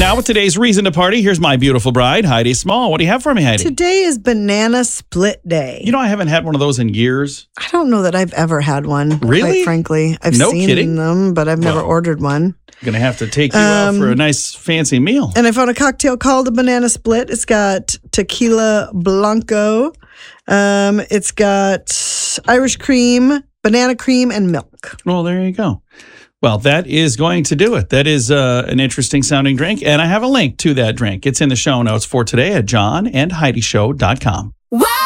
Now, with today's reason to party, here's my beautiful bride, Heidi Small. What do you have for me, Heidi? Today is banana split day. You know, I haven't had one of those in years. I don't know that I've ever had one. Really? Quite frankly. I've No seen kidding? them, but I've never ordered one. I'm going to have to take you out for a nice fancy meal. And I found a cocktail called a banana split. It's got tequila blanco. It's got Irish cream, banana cream, and milk. Well, there you go. Well, that is going to do it. That is an interesting sounding drink. And I have a link to that drink. It's in the show notes for today at johnandheidishow.com. Wow!